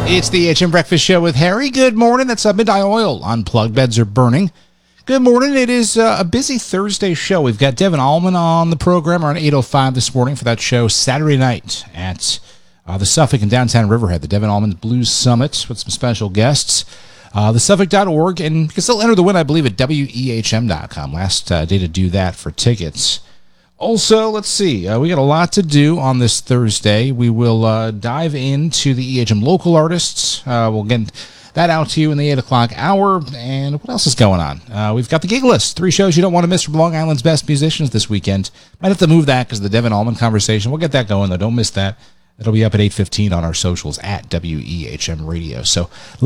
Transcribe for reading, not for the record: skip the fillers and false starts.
It's the HM Breakfast Show with Harry. Good morning. That's Midnight Oil. Unplugged beds are burning. Good morning. It is a busy Thursday show. We've got Devin Allman on the program around 8:05 this morning for that show Saturday night at the Suffolk in downtown Riverhead, the Devin Allman Blues Summit with some special guests. TheSuffolk.org, and you can still enter the win, I believe, at WEHM.com. Last day to do that for tickets. Also, let's see. We got a lot to do on this Thursday. We will dive into the EHM local artists. We'll get that out to you in the 8 o'clock hour. And what else is going on? We've got the gig list. 3 shows you don't want to miss from Long Island's best musicians this weekend. Might have to move that because of the Devin Allman conversation. We'll get that going, though. Don't miss that. It'll be up at 8:15 on our socials at WEHM Radio. So